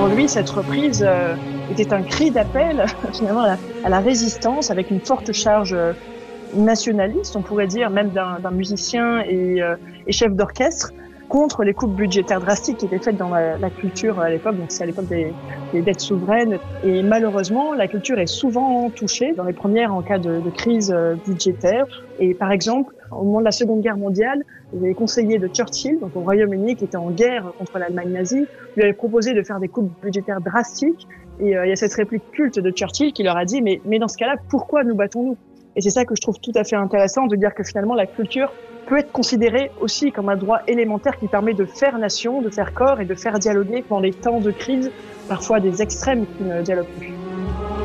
Pour lui, cette reprise était un cri d'appel finalement à la résistance, avec une forte charge nationaliste, on pourrait dire, même d'un musicien et chef d'orchestre, contre les coupes budgétaires drastiques qui étaient faites dans la culture à l'époque. Donc c'est à l'époque des dettes souveraines. Et malheureusement, la culture est souvent touchée dans les premières en cas de crise budgétaire. Et par exemple, au moment de la Seconde Guerre mondiale, les conseillers de Churchill, donc au Royaume-Uni, qui était en guerre contre l'Allemagne nazie, lui avaient proposé de faire des coupes budgétaires drastiques. Et il y a cette réplique culte de Churchill qui leur a dit mais dans ce cas-là, pourquoi nous battons-nous? Et c'est ça que je trouve tout à fait intéressant, de dire que finalement la culture peut être considérée aussi comme un droit élémentaire qui permet de faire nation, de faire corps et de faire dialoguer dans les temps de crise, parfois des extrêmes qui ne dialoguent plus.